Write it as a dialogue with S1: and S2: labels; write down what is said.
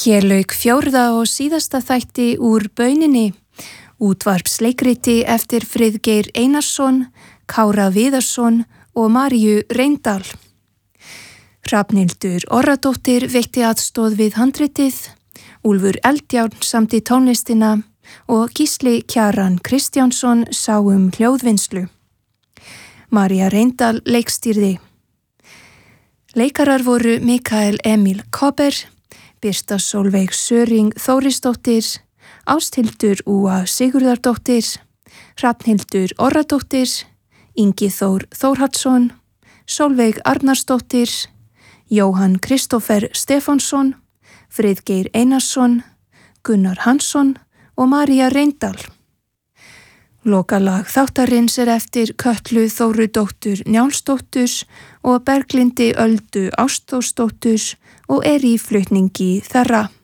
S1: Hér lauk fjórða og síðasta þætti úr Bauninni, útvarpsleikriti eftir Friðgeir Einarsson, Kára Viðarsson og Maríu Reyndal. Hrafnhildur Orradóttir veitti aðstoð við handritið, Úlfur Eldjárn samdi tónlistina og Gísli Kjaran Kristjánsson sá hljóðvinnslu. María Reyndal leikstýrði. Leikarar voru Mikael Emil Kober, Birta Sólveig Söring Þórisdóttir, Ásthildur Úa Sigurðardóttir, Hrafnhildur Orradóttir, Ingi Þór Þórhallsson, Sólveig Arnarsdóttir, Jóhann Kristófer Stefánsson, Friðgeir Einarsson, Gunnar Hansson og María Reyndal. Lokalag þáttarins eftir Kötlu Þórudóttur Njálsdóttur og Berglindi Öldu Ástórsdóttur og í flutningi þeirra.